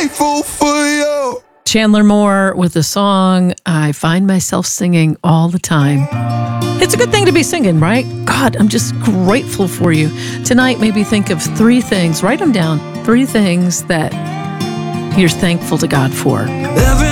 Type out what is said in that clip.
grateful for you. Chandler Moore with a song I find myself singing all the time. It's a good thing to be singing, right? God, I'm just grateful for you. Tonight, maybe think of 3 things. Write them down. 3 things that you're thankful to God for.